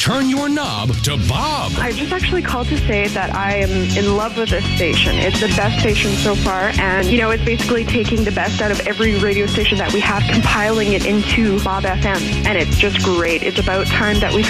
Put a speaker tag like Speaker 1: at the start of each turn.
Speaker 1: Turn your knob to Bob.
Speaker 2: I just actually called to say that I am in love with this station. It's the best station so far, and, it's basically taking the best out of every radio station that we have, compiling it into Bob FM, and it's just great. It's about time that we've